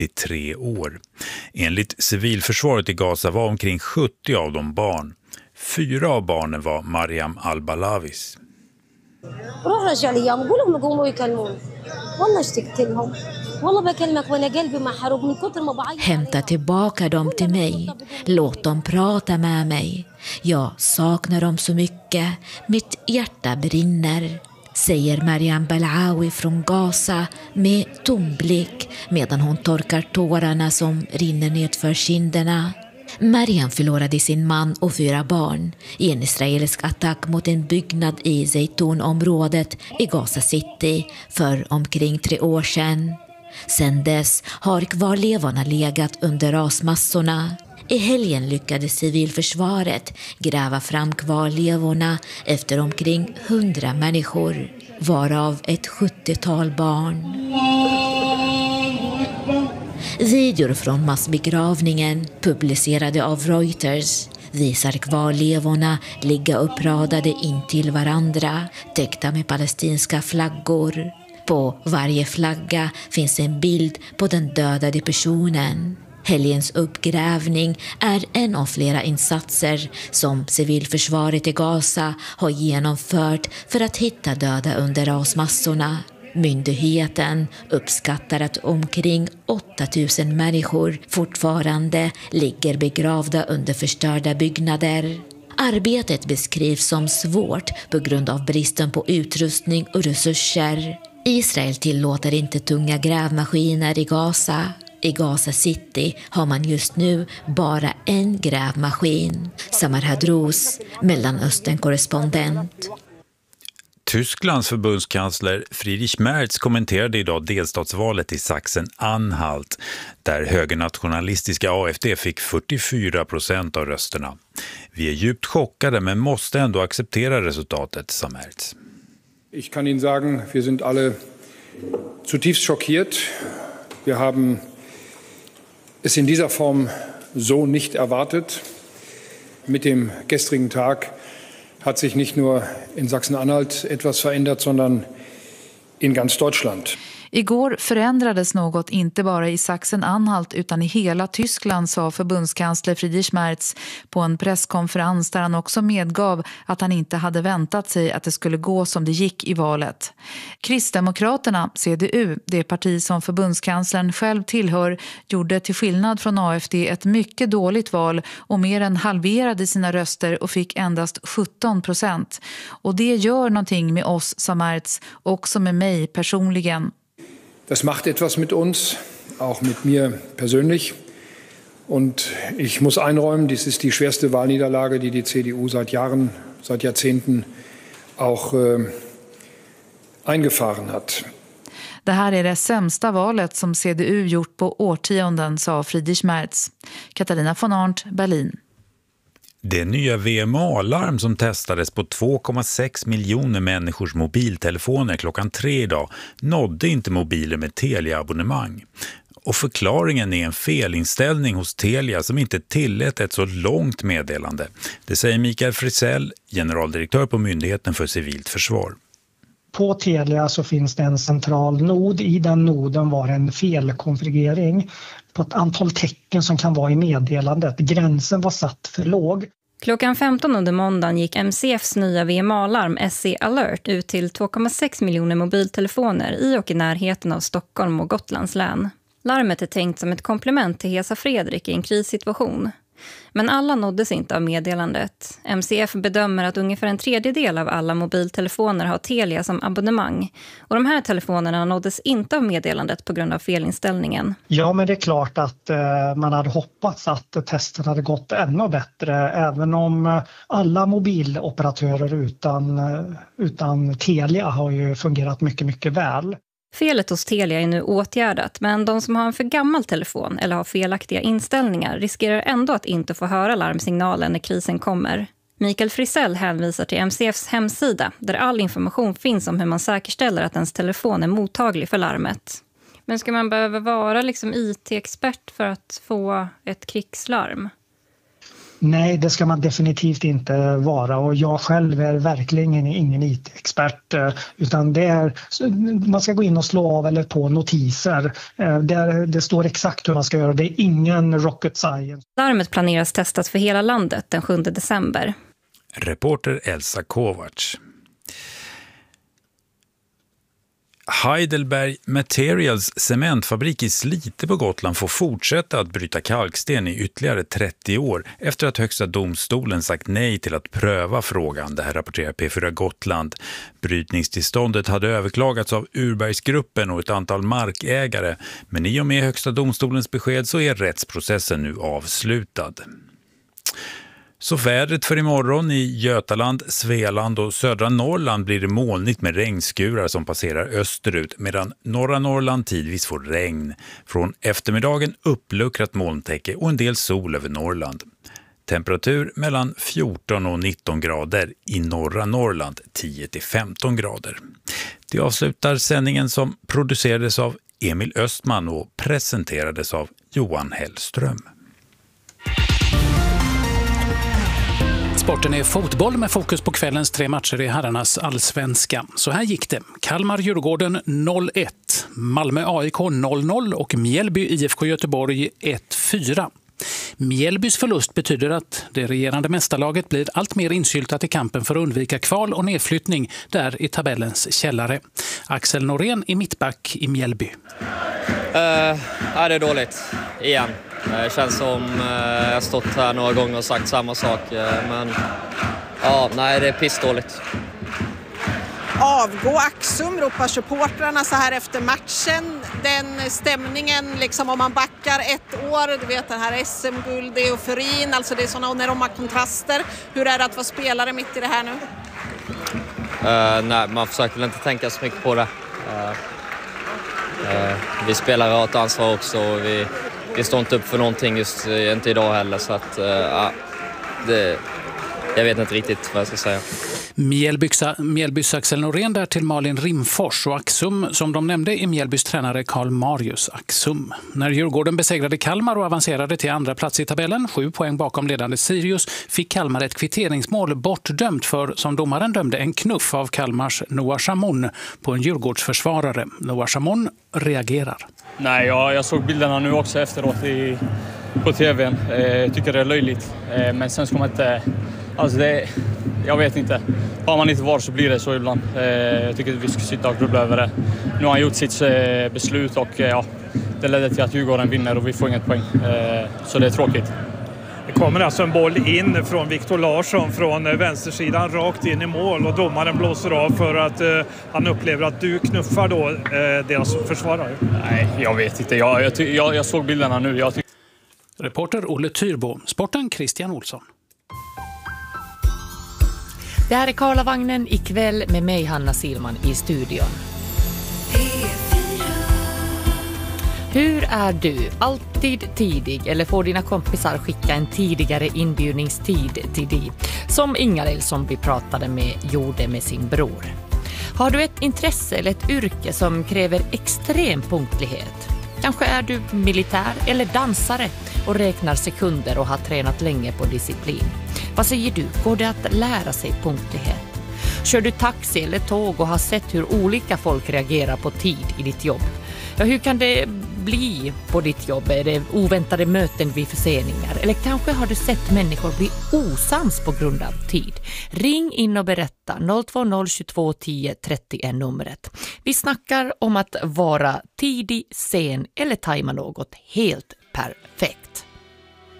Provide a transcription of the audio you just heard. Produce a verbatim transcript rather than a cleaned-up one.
i tre år. Enligt civilförsvaret i Gaza var omkring sjuttio av dem barn. Fyra av barnen var Mariam al-Balawis. Hämta tillbaka dem till mig. Låt dem prata med mig. Jag saknar dem så mycket. Mitt hjärta brinner, säger Mariam Balawi från Gaza med tom blick medan hon torkar tårarna som rinner nedför kinderna. Mariam förlorade sin man och fyra barn i en israelisk attack mot en byggnad i Zaytunområdet i Gaza City för omkring tre år sedan. Sedan dess har kvarlevorna legat under rasmassorna. I helgen lyckades civilförsvaret gräva fram kvarlevorna efter omkring hundra människor, varav ett sjuttiotal barn. Videor från massbegravningen publicerade av Reuters visar kvarlevorna ligga uppradade intill varandra, täckta med palestinska flaggor. På varje flagga finns en bild på den dödade personen. Helgens uppgrävning är en av flera insatser som civilförsvaret i Gaza har genomfört för att hitta döda under rasmassorna. Myndigheten uppskattar att omkring åtta tusen människor fortfarande ligger begravda under förstörda byggnader. Arbetet beskrivs som svårt på grund av bristen på utrustning och resurser. Israel tillåter inte tunga grävmaskiner i Gaza. I Gaza City har man just nu bara en grävmaskin. Samar Hadrous, Mellanöstern-korrespondent. Tysklands förbundskansler Friedrich Merz kommenterade idag delstatsvalet i Sachsen-Anhalt, där högernationalistiska A F D fick fyrtiofyra procent av rösterna. Vi är djupt chockade men måste ändå acceptera resultatet, sa Merz. Ich kann Ihnen sagen, wir sind alle zutiefst schockiert. Wir haben es in dieser Form so nicht erwartet. Mit dem gestrigen Tag hat sich nicht nur in Sachsen-Anhalt etwas verändert, sondern in ganz Deutschland. Igår förändrades något inte bara i Sachsen-Anhalt utan i hela Tyskland, sa förbundskansler Friedrich Merz på en presskonferens där han också medgav att han inte hade väntat sig att det skulle gå som det gick i valet. Kristdemokraterna, C D U, det parti som förbundskanslern själv tillhör, gjorde till skillnad från A F D ett mycket dåligt val och mer än halverade sina röster och fick endast sjutton procent. Och det gör någonting med oss, sa Merz, också med mig personligen. Das macht etwas mit uns, auch mit mir persönlich. Und ich muss einräumen, dies ist die schwerste Wahlniederlage, die die C D U seit Jahren, seit Jahrzehnten auch äh, eingefahren hat. Det här är det sämsta valet som C D U gjort på årtionden, sa Friedrich Merz. Katarina von Arndt, Berlin. Det nya V M A-larm som testades på två komma sex miljoner människors mobiltelefoner klockan tre idag nådde inte mobiler med Telia-abonnemang. Och förklaringen är en felinställning hos Telia som inte tillät ett så långt meddelande. Det säger Mikael Frisell, generaldirektör på Myndigheten för civilt försvar. På Telia så finns det en central nod. I den noden var en felkonfigurering på ett antal tecken som kan vara i meddelandet. Gränsen var satt för låg. Klockan femton under måndagen gick M C F:s nya V M A-larm S C Alert ut till två komma sex miljoner mobiltelefoner i och i närheten av Stockholm och Gotlands län. Larmet är tänkt som ett komplement till Hesa Fredrik i en krissituation. Men alla nåddes inte av meddelandet. M C F bedömer att ungefär en tredjedel av alla mobiltelefoner har Telia som abonnemang. Och de här telefonerna nåddes inte av meddelandet på grund av felinställningen. Ja, men det är klart att eh, man hade hoppats att testen hade gått ännu bättre. Även om eh, alla mobiloperatörer utan, eh, utan Telia har ju fungerat mycket, mycket väl. Felet hos Telia är nu åtgärdat, men de som har en för gammal telefon eller har felaktiga inställningar riskerar ändå att inte få höra larmsignalen när krisen kommer. Mikael Frisell hänvisar till M C F:s hemsida där all information finns om hur man säkerställer att ens telefon är mottaglig för larmet. Men ska man behöva vara liksom I T-expert för att få ett krigslarm? Nej, det ska man definitivt inte vara, och jag själv är verkligen ingen I T-expert, utan det är, man ska gå in och slå av eller på notiser. Det, det står exakt hur man ska göra, det är ingen rocket science. Larmet planeras testas för hela landet den sjunde december. Reporter Elsa Kovacs. Heidelberg Materials cementfabrik i Slite på Gotland får fortsätta att bryta kalksten i ytterligare trettio år efter att Högsta domstolen sagt nej till att pröva frågan. Det här rapporterar P fyra Gotland. Brytningstillståndet hade överklagats av Urbergsgruppen och ett antal markägare, men i och med Högsta domstolens besked så är rättsprocessen nu avslutad. Så vädret för imorgon: i Götaland, Svealand och södra Norrland blir det molnigt med regnskurar som passerar österut, medan norra Norrland tidvis får regn. Från eftermiddagen uppluckrat molntäcke och en del sol över Norrland. Temperatur mellan fjorton och nitton grader, i norra Norrland tio till femton grader. Det avslutar sändningen som producerades av Emil Östman och presenterades av Johan Hellström. Sporten är fotboll med fokus på kvällens tre matcher i herrarnas allsvenska. Så här gick det. Kalmar-Djurgården noll ett, Malmö-A I K noll noll och Mjällby-I F K Göteborg ett fyra. Mjällbys förlust betyder att det regerande mästarlaget blir allt mer insyltat i kampen för att undvika kval och nedflyttning där i tabellens källare. Axel Norén är mittback i Mjällby. Uh, ja, det är dåligt. Igen. Det känns som uh, jag har stått här några gånger och sagt samma sak. Uh, men ja, nej, det är pissdåligt. Avgå Axum, ropar supportrarna så här efter matchen. Den stämningen, liksom om man backar ett år, du vet den här S M-guld, euforin, alltså det är sådana när de har kontraster. Hur är det att vara spelare mitt i det här nu? Uh, nej, man försöker väl inte tänka så mycket på det. Uh, uh, vi spelar rakt ansvar också och vi, vi står inte upp för någonting just uh, inte idag heller, så att uh, uh, det... Jag vet inte riktigt vad jag ska säga. Mjällbys Axel Norén där till Malin Rimfors och Axum, som de nämnde, är Mjällbys tränare Karl Marius Axum. När Djurgården besegrade Kalmar och avancerade till andra plats i tabellen, sju poäng bakom ledande Sirius, fick Kalmar ett kvitteringsmål bortdömt för, som domaren dömde, en knuff av Kalmars Noah Chamon på en Djurgårdsförsvarare. Noah Chamon reagerar. Nej, jag, jag såg bilderna nu också efteråt i, på tvn. Jag eh, tycker det är löjligt. Eh, men sen ska man inte... Alltså det, jag vet inte. Har man inte var så blir det så ibland. Eh, jag tycker att vi ska sitta och grubbla över det. Nu har han gjort sitt eh, beslut och eh, ja, det ledde till att Djurgården vinner och vi får inget poäng. Eh, så det är tråkigt. Det kommer alltså en boll in från Viktor Larsson från eh, vänstersidan rakt in i mål och domaren blåser av för att eh, han upplever att du knuffar då eh, deras försvarare. Nej, jag vet inte. Jag, jag, jag, jag såg bilderna nu. Jag ty- Reporter Olle Tyrbo, sporten Christian Olsson. Det här är Karlavagnen ikväll med mig, Hanna Silman, i studion. Hur är du? Alltid tidig, eller får dina kompisar skicka en tidigare inbjudningstid till dig? Som Ingalill som vi pratade med gjorde med sin bror. Har du ett intresse eller ett yrke som kräver extrem punktlighet? Kanske är du militär eller dansare och räknar sekunder och har tränat länge på disciplin. Vad säger du? Går det att lära sig punktlighet? Kör du taxi eller tåg och har sett hur olika folk reagerar på tid i ditt jobb? Ja, hur kan det bli på ditt jobb? Är det oväntade möten vid förseningar? Eller kanske har du sett människor bli osams på grund av tid? Ring in och berätta. noll två noll tjugotvå tio trettio är numret. Vi snackar om att vara tidig, sen eller tajma något helt perfekt.